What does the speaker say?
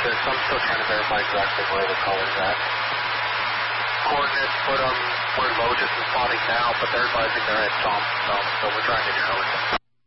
this. I'm still trying to verify exactly where the color's at. Coordinates put them where Lotus is spotting now, but they're advising they're at Thompson, so we're trying to narrow it down.